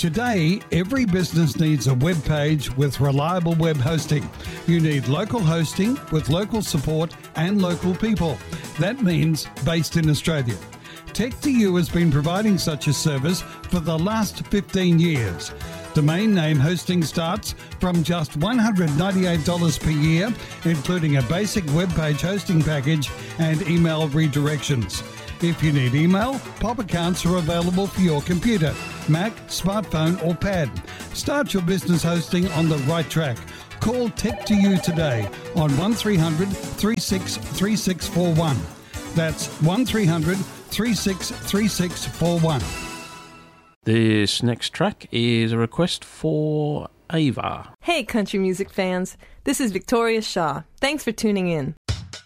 Today, every business needs a web page with reliable web hosting. You need local hosting with local support and local people. That means based in Australia. Tech2U has been providing such a service for the last 15 years. Domain name hosting starts from just $198 per year, including a basic web page hosting package and email redirections. If you need email, POP accounts are available for your computer, Mac, smartphone or pad. Start your business hosting on the right track. Call Tech2U today on 1300 36 3641. That's 1300 36 3641. This next track is a request for Ava. Hey, country music fans. This is Victoria Shaw. Thanks for tuning in.